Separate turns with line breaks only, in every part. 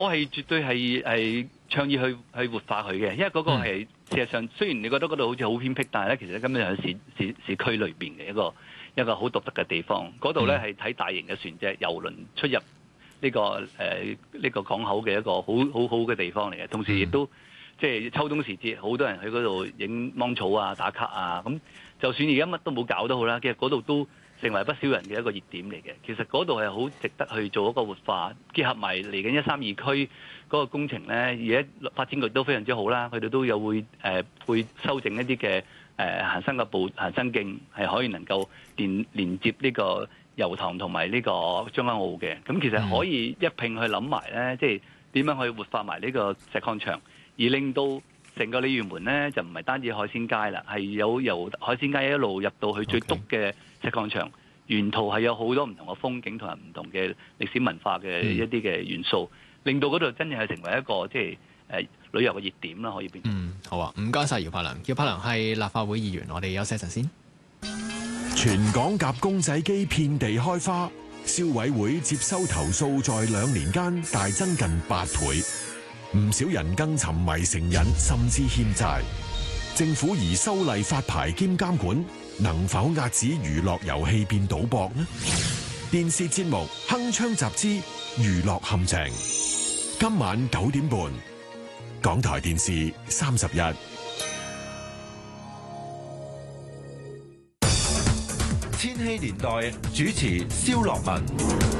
我係絕對係倡議去活化佢嘅，因為嗰個係事實上，雖然你覺得嗰度好似好偏僻，但係咧其實根本係市區裏邊嘅一個好獨特嘅地方。嗰度咧係睇大型嘅船隻、郵輪出入呢個港口嘅一個好嘅地方嚟嘅。同時亦都即係秋冬時節，好多人去嗰度影芒草啊、打卡啊。咁就算而家乜都冇搞都好啦，其實嗰度都成為不少人嘅一個熱點嚟嘅。其實嗰度係好值得去做一個活化，結合埋嚟緊132區嗰個工程咧，而家發展局都非常之好啦。佢哋都有會修正一啲嘅行山嘅行山徑，係可以能夠連接呢個油塘同埋呢個將軍澳嘅。咁其實可以一併去諗埋咧，即係點樣去活化埋呢個石礦場，而令到成個鯉魚門咧就唔係單止海鮮街啦，係由海鮮街一路入到去最篤嘅石礦場，沿途係有好多唔同嘅風景同埋唔同嘅歷史文化嘅一啲嘅元素，令到嗰度真係成為一個即係旅遊嘅熱點啦，可以變。
好啊，唔該晒姚柏良。姚柏良係立法會議員，我哋休息一陣先。
全港夾公仔機遍地開花，消委會接收投訴在2年間大增近8倍。唔少人更沉迷成癮，甚至欠債。政府以修例發牌兼監管，能否遏止娛樂遊戲變賭博呢？電視節目《鏗鏘集之娛樂陷阱》，今晚9點半，港台電視31。
千禧年代主持蕭樂文。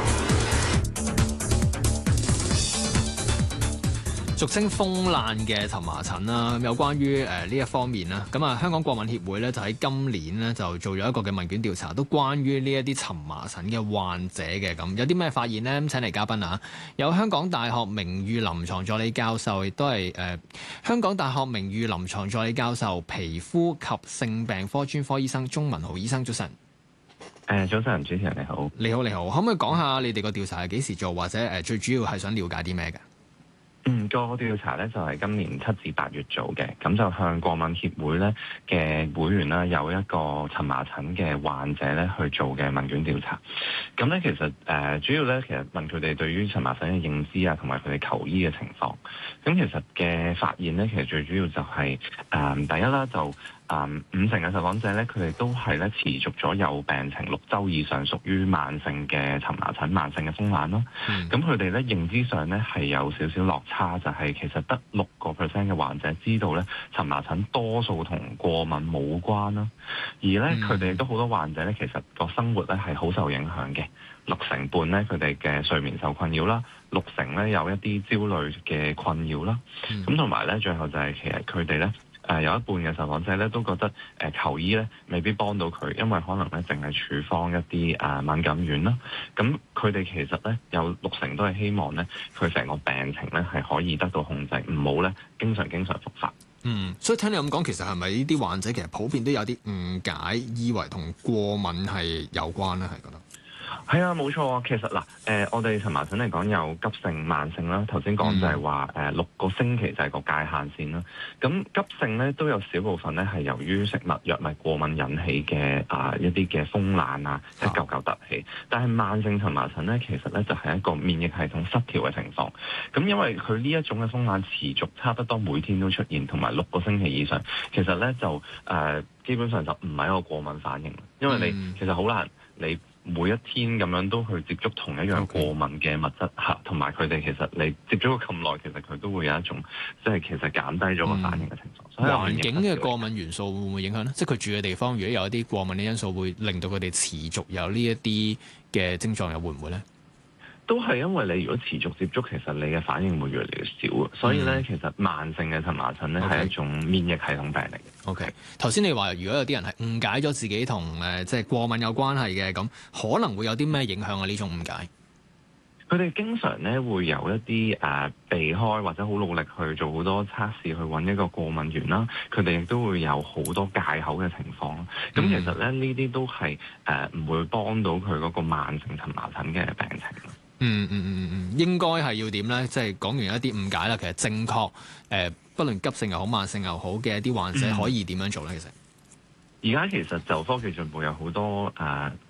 俗稱風爛嘅蕁麻疹啦，有關於呢一方面啦，咁啊香港過敏協會咧就喺今年咧就做咗一個嘅問卷調查，都關於呢一啲蕁麻疹嘅患者嘅。咁有啲咩發現呢？咁請嚟嘉賓啊，有香港大學名譽臨床助理教授，亦都係香港大學名譽臨床助理教授、皮膚及性病科專科醫生鍾文浩醫生。早晨。
早晨，主持人你好。
你好，可唔可以講下你哋個調查係幾時做，或者最主要係想了解啲咩嘅？
個調查咧就係今年7至8月做嘅，咁就向過敏協會咧嘅會員啦，有一個蕁麻疹嘅患者咧去做嘅問卷調查。咁咧其實主要咧其實問佢哋對於蕁麻疹嘅認知啊，同埋佢哋求醫嘅情況。咁其實嘅發現咧，其實最主要就係第一啦，就50%嘅受訪者咧，佢哋都係咧持續咗有病情6週以上，屬於慢性嘅蕁麻疹、慢性嘅風爛啦。咁佢哋咧認知上咧係有少少落差，就係其實得6% 嘅患者知道咧蕁麻疹多數同過敏冇關啦。而咧佢哋亦都好多患者咧，其實個生活咧係好受影響嘅，60半咧佢哋嘅睡眠受困擾啦，60%咧有一啲焦慮嘅困擾啦。咁同埋咧最後就係其實佢哋咧。有一半嘅受訪者咧都覺得求醫咧未必幫到佢，因為可能咧淨係處方一啲敏感丸啦。咁佢哋其實咧有60%都係希望咧佢成個病情咧係可以得到控制，唔好咧經常復發。
所以聽你咁講，其實係咪呢啲患者其實普遍都有啲誤解，以為同過敏係有關咧？係覺得？
係啊，冇錯啊。其實嗱，我哋蕁麻疹嚟講有急性、慢性啦。頭先講就係話6個星期就係個界限線啦。咁急性咧都有少部分咧係由於食物、藥物過敏引起嘅一啲嘅風爛啊，一嚿嚿突起。但係慢性蕁麻疹咧，其實咧就係一個免疫系統失調嘅情況。咁因為佢呢一種嘅風爛持續差不多每天都出現，同埋6個星期以上，其實咧就基本上就唔係一個過敏反應，因為你其實好難你每一天咁樣都去接觸同一樣過敏嘅物質嚇，同埋佢哋其實你接觸咗咁耐，其實佢都會有一種即係其實減低咗個反應嘅情況。所以
環境嘅過敏元素會唔會影響呢？即係佢住嘅地方，如果有一啲過敏嘅因素，會令到佢哋持續有呢一啲嘅症狀，又會唔會呢？
都係因為你如果持續接觸，其實你嘅反應會越嚟越少，所以咧其實慢性嘅蕁麻疹咧係一種免疫系統病嚟嘅。
OK，頭先你話如果有啲人係誤解咗自己同即係過敏有關係嘅，咁可能會有啲咩影響啊？呢種誤解，
佢哋經常咧會有一啲避開或者好努力去做好多測試去揾一個過敏源啦。佢哋亦都會有好多戒口嘅情況。咁其實咧呢啲都係唔會幫到佢嗰個慢性蕁麻疹嘅病情。
應該係要點咧？即係講完一啲誤解啦，其實正確不論急性又好、慢性又好嘅一啲患者可以點樣做咧？其實
而家其實就科技進步有好多即係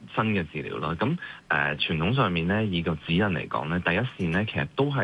新嘅治療啦。咁傳統上面咧，以個指引嚟講咧，第一線咧其實都係